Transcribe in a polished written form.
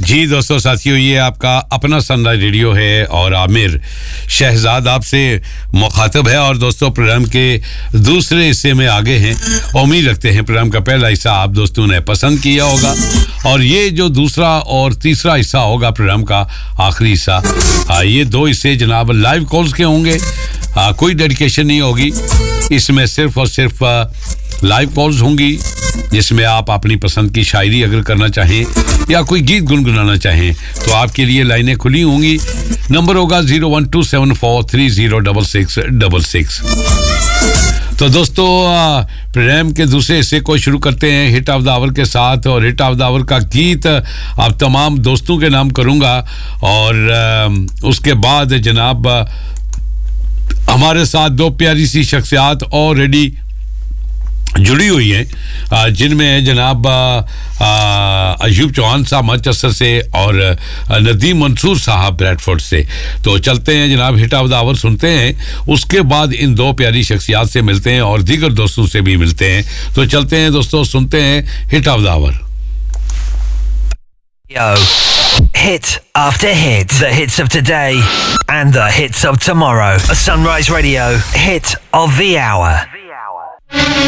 जी दोस्तों साथियों, ये आपका अपना सनराइज रेडियो है और आमिर शहजाद आपसे मुखातब है। और दोस्तों प्रोग्राम के दूसरे हिस्से में आगे हैं। उम्मीद रखते हैं प्रोग्राम का पहला हिस्सा आप दोस्तों ने पसंद किया होगा और ये जो दूसरा और तीसरा हिस्सा होगा प्रोग्राम का आखिरी हिस्सा, ये दो हिस्से जनाब लाइव कॉल्स के होंगे। कोई डेडिकेशन नहीं होगी इसमें, सिर्फ और सिर्फ लाइव कॉल्स होंगी जिसमें आप अपनी पसंद की शायरी अगर करना चाहें या कोई गीत गुनगुनाना चाहें तो आपके लिए लाइनें खुली होंगी। नंबर होगा 01274306666। तो दोस्तों प्रोग्राम के दूसरे हिस्से को शुरू करते हैं हिट ऑफ द आवर के साथ। और हिट ऑफ द आवर का गीत आप तमाम दोस्तों के नाम करूंगा और उसके बाद जनाब हमारे साथ दो प्यारी सी शख्सियात ऑलरेडी जुड़ी हुई हैं जिनमें जनाब अयूब चौहान साहब मैनचेस्टर से और नदीम मंसूर साहब ब्रैडफोर्ड से। तो चलते हैं जनाब हिट ऑफ द आवर सुनते हैं, उसके बाद इन दो प्यारी शख्सियात से मिलते हैं और दीगर दोस्तों से भी मिलते हैं। तो चलते हैं दोस्तों, सुनते हैं hit of the our. Hit after hit, the hits of today and the hits of tomorrow. A Sunrise Radio hit of the hour.